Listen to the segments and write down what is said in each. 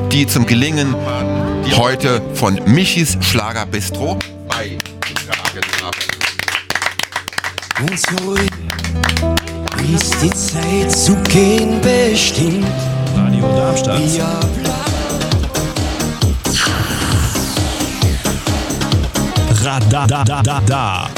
die zum Gelingen heute von Michis Schlagerbistro beigetragen haben. Ganz ruhig ist die Zeit zu gehen bestimmt. Radio Darmstadt. Ja, Radadadada.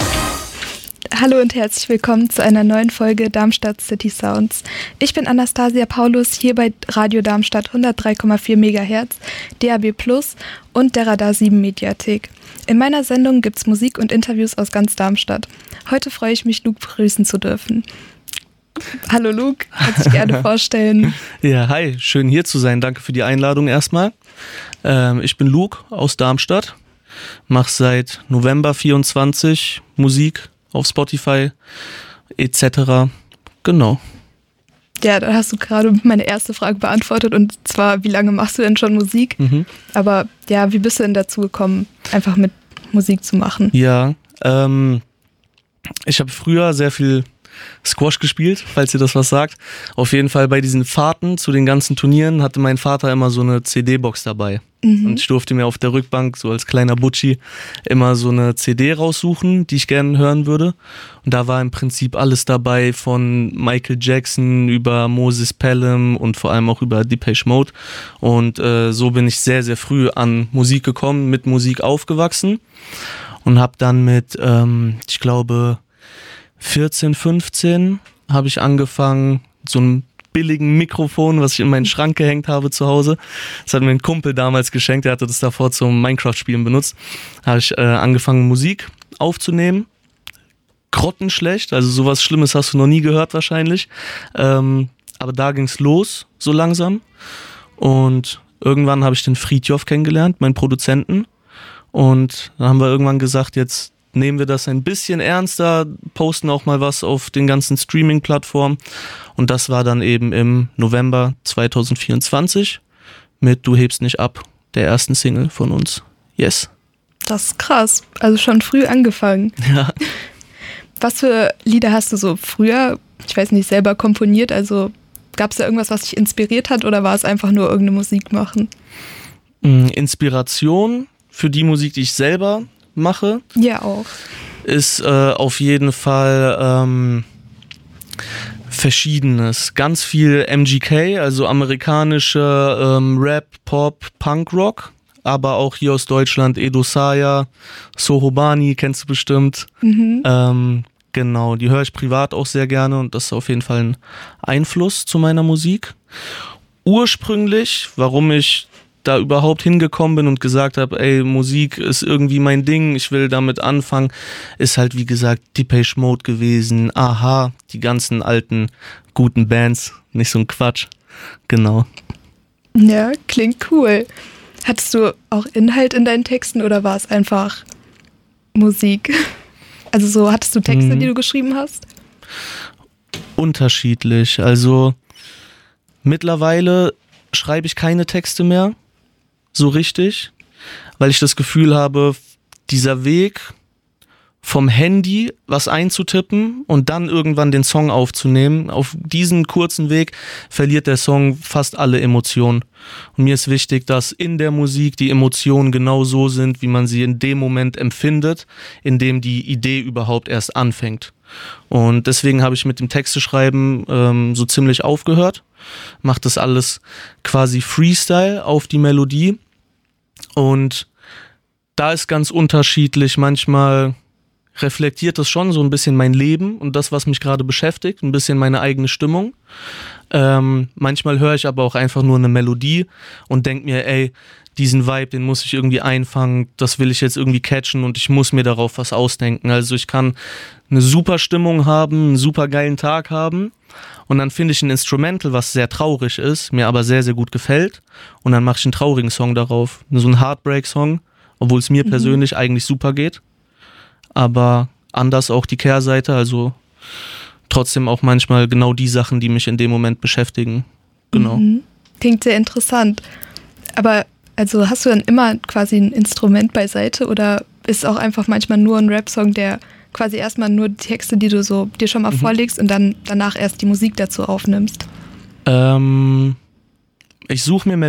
Hallo und herzlich willkommen zu einer neuen Folge Darmstadt City Sounds. Ich bin Anastasia Paulus, hier bei Radio Darmstadt 103,4 MHz, DAB+ und der Radar 7 Mediathek. In meiner Sendung gibt's Musik und Interviews aus ganz Darmstadt. Heute freue ich mich, Luke begrüßen zu dürfen. Hallo Luke, kannst dich gerne vorstellen. Ja, hi, schön hier zu sein. Danke für die Einladung erstmal. Ich bin Luke aus Darmstadt, mache seit November 24 Musik auf Spotify etc. Genau. Ja, da hast du gerade meine erste Frage beantwortet, und zwar, wie lange machst du denn schon Musik? Aber ja, wie bist du denn dazu gekommen, einfach mit Musik zu machen? Ja, ich habe früher sehr viel Squash gespielt, falls ihr das was sagt. Auf jeden Fall bei diesen Fahrten zu den ganzen Turnieren hatte mein Vater immer so eine CD-Box dabei. Und ich durfte mir auf der Rückbank, so als kleiner Butschi, immer so eine CD raussuchen, die ich gerne hören würde. Und da war im Prinzip alles dabei, von Michael Jackson über Moses Pelham und vor allem auch über Depeche Mode. Und so bin ich sehr, sehr früh an Musik gekommen, mit Musik aufgewachsen und habe dann mit, ich glaube, 14, 15 habe ich angefangen, so ein billigen Mikrofon, was ich in meinen Schrank gehängt habe zu Hause. Das hat mir ein Kumpel damals geschenkt, der hatte das davor zum Minecraft-Spielen benutzt. Da habe ich angefangen, Musik aufzunehmen. Grottenschlecht, also sowas Schlimmes hast du noch nie gehört wahrscheinlich. Aber da ging's los, so langsam. Und irgendwann habe ich den Fridtjof kennengelernt, meinen Produzenten. Und dann haben wir irgendwann gesagt, jetzt nehmen wir das ein bisschen ernster, posten auch mal was auf den ganzen Streaming-Plattformen. Und das war dann eben im November 2024 mit Du hebst nicht ab, der ersten Single von uns. Yes. Das ist krass, also schon früh angefangen. Ja. Was für Lieder hast du so früher, ich weiß nicht, selber komponiert? Also gab es da irgendwas, was dich inspiriert hat, oder war es einfach nur irgendeine Musik machen? Inspiration für die Musik, die ich selber mache, ja, auch, ist auf jeden Fall Verschiedenes. Ganz viel MGK, also amerikanische Rap, Pop, Punk, Rock, aber auch hier aus Deutschland Edo Saya, Sohobani, kennst du bestimmt. Genau, die höre ich privat auch sehr gerne und das ist auf jeden Fall ein Einfluss zu meiner Musik. Ursprünglich, warum ich da überhaupt hingekommen bin und gesagt habe, ey, Musik ist irgendwie mein Ding, ich will damit anfangen, ist halt wie gesagt Depeche Mode gewesen, Aha, die ganzen alten guten Bands, nicht so ein Quatsch, genau. Ja, klingt cool. Hattest du auch Inhalt in deinen Texten oder war es einfach Musik? Also so, hattest du Texte, die du geschrieben hast? Unterschiedlich, also mittlerweile schreibe ich keine Texte mehr, so richtig, weil ich das Gefühl habe, dieser Weg vom Handy was einzutippen und dann irgendwann den Song aufzunehmen, auf diesen kurzen Weg verliert der Song fast alle Emotionen. Und mir ist wichtig, dass in der Musik die Emotionen genau so sind, wie man sie in dem Moment empfindet, in dem die Idee überhaupt erst anfängt. Und deswegen habe ich mit dem Texteschreiben so ziemlich aufgehört, mache das alles quasi Freestyle auf die Melodie und da ist ganz unterschiedlich, manchmal reflektiert das schon so ein bisschen mein Leben und das, was mich gerade beschäftigt, ein bisschen meine eigene Stimmung. Manchmal höre ich aber auch einfach nur eine Melodie und denke mir, ey, diesen Vibe, den muss ich irgendwie einfangen, das will ich jetzt irgendwie catchen und ich muss mir darauf was ausdenken. Also ich kann eine super Stimmung haben, einen super geilen Tag haben und dann finde ich ein Instrumental, was sehr traurig ist, mir aber sehr, sehr gut gefällt und dann mache ich einen traurigen Song darauf, so einen Heartbreak-Song, obwohl es mir persönlich eigentlich super geht, aber anders auch die Kehrseite, also trotzdem auch manchmal genau die Sachen, die mich in dem Moment beschäftigen. Genau. Klingt sehr interessant. Aber also hast du dann immer quasi ein Instrument beiseite oder ist es auch einfach manchmal nur ein Rap-Song, der quasi erstmal nur die Texte, die du so dir schon mal vorlegst und dann danach erst die Musik dazu aufnimmst? Ich suche mir